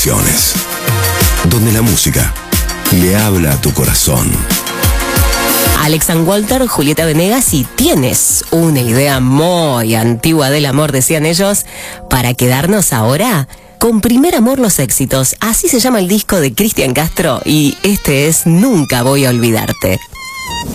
Donde la música le habla a tu corazón. Alex and Walter, Julieta Venegas, si tienes una idea muy antigua del amor, decían ellos, para quedarnos ahora con Primer Amor los éxitos. Así se llama el disco de Cristian Castro y este es Nunca voy a olvidarte.